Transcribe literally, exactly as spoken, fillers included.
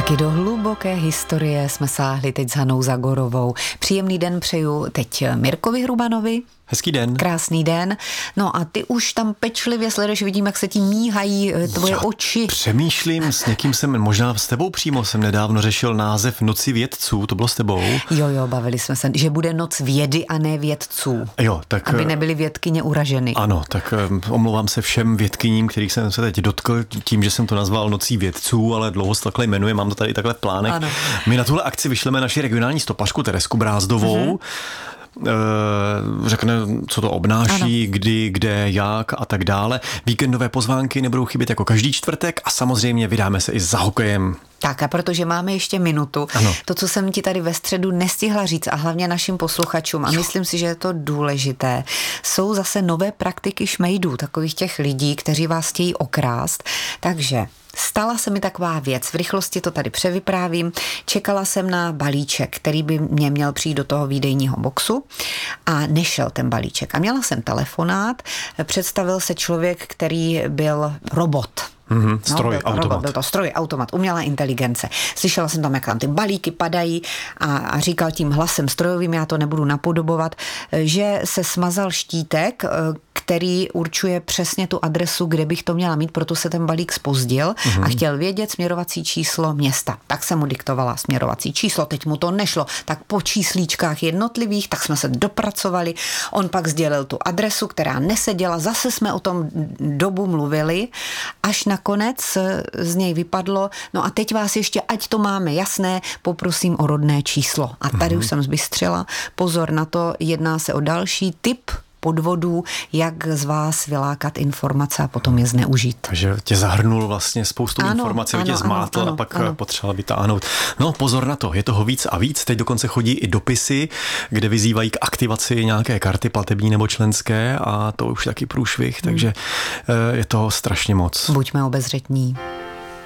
Taky do hluboké historie jsme sáhli teď s Hanou Zagorovou. Příjemný den přeju teď Mirkovi Hrubanovi. Hezký den. Krásný den. No a ty už tam pečlivě sleduješ, vidím, jak se ti míhají tvoje Já oči. Přemýšlím, s někým jsem, možná s tebou přímo jsem nedávno řešil název Noci vědců, to bylo s tebou? Jo, jo, bavili jsme se, že bude noc vědy a ne vědců. Jo, tak... Aby nebyly vědkyně uraženy. Ano, tak omlouvám se všem vědkyním, kterých jsem se teď dotkl tím, že jsem to nazval Nocí vědců, ale dlouho se takhle jmenuje, mám to tady takhle v plánech. Ano. My na tuhle akci vyšleme naši regionální stopařku Teresku Brázdovou, mm-hmm. řekne, co to obnáší, ano. kdy, kde, jak a tak dále. Víkendové pozvánky nebudou chybět jako každý čtvrtek a samozřejmě vydáme se i za hokejem. Tak a protože máme ještě minutu, ano. to, co jsem ti tady ve středu nestihla říct a hlavně našim posluchačům a jo. myslím si, že je to důležité, jsou zase nové praktiky šmejdů, takových těch lidí, kteří vás chtějí okrást. Takže stala se mi taková věc, v rychlosti to tady převyprávím, čekala jsem na balíček, který by mě měl přijít do toho výdejního boxu a nešel ten balíček. A měla jsem telefonát, představil se člověk, který byl robot. Mm-hmm, stroj, no, byl, automat. Robot, byl to stroj, automat, umělá inteligence. Slyšela jsem tam, jak tam ty balíky padají a, a říkal tím hlasem strojovým, já to nebudu napodobovat, že se smazal štítek, který určuje přesně tu adresu, kde bych to měla mít, proto se ten balík zpozdil mm-hmm. a chtěl vědět směrovací číslo města. Tak jsem mu diktovala směrovací číslo, teď mu to nešlo, tak po číslíčkách jednotlivých, tak jsme se dopracovali. On pak sdělil tu adresu, která neseděla, zase jsme o tom dobu mluvili, až nakonec z něj vypadlo, no a teď vás ještě, ať to máme jasné, poprosím o rodné číslo. A tady mm-hmm. už jsem zbystřila, pozor na to, jedná se o další typ podvodů, jak z vás vylákat informace a potom je zneužít. Takže tě zahrnul vlastně spoustu ano, informací, tě zmátl ano, a pak ano. potřeboval vytáhnout. No pozor na to, je toho víc a víc. Teď dokonce chodí i dopisy, kde vyzývají k aktivaci nějaké karty platební nebo členské a to už taky průšvih, hmm. takže je toho strašně moc. Buďme obezřetní.